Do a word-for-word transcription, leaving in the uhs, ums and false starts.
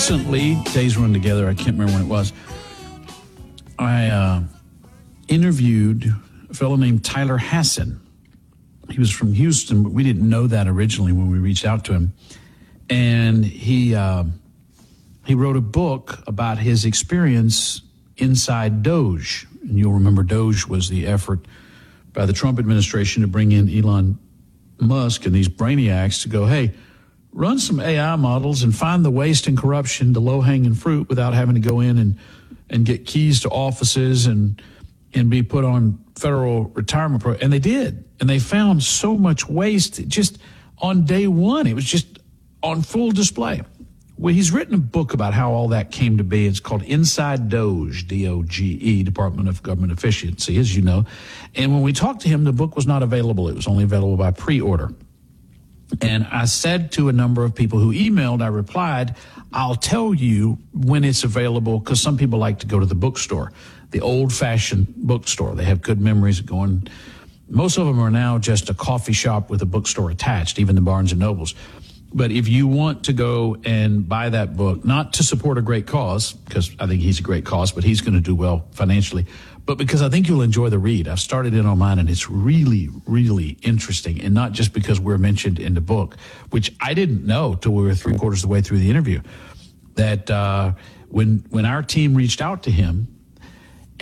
recently, days run together, I can't remember when it was, I uh, interviewed a fellow named Tyler Hassan. He was from Houston, but we didn't know that originally when we reached out to him. And he uh, he wrote a book about his experience inside Doge. And you'll remember Doge was the effort by the Trump administration to bring in Elon Musk and these brainiacs to go, hey, run some A I models and find the waste and corruption, the low-hanging fruit, without having to go in and, and get keys to offices and and be put on federal retirement program. And they did. And they found so much waste just on day one. It was just on full display. Well, he's written a book about how all that came to be. It's called Inside Doge, D O G E, Department of Government Efficiency, as you know. And when we talked to him, the book was not available. It was only available by pre-order. And I said to a number of people who emailed, I replied, I'll tell you when it's available, because some people like to go to the bookstore, the old-fashioned bookstore. They have good memories of going. Most of them are now just a coffee shop with a bookstore attached, even the Barnes and Nobles. But if you want to go and buy that book, not to support a great cause, because I think he's a great cause, but he's going to do well financially, but because I think you'll enjoy the read. I've started in on mine, and it's really, really interesting, and not just because we're mentioned in the book, which I didn't know till we were three quarters of the way through the interview, that uh, when when our team reached out to him,